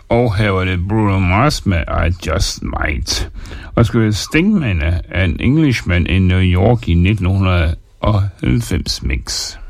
Og her var det Bruno Mars med I Just Might. Og skal det Stingman af An Englishman in New York i 1990 mix.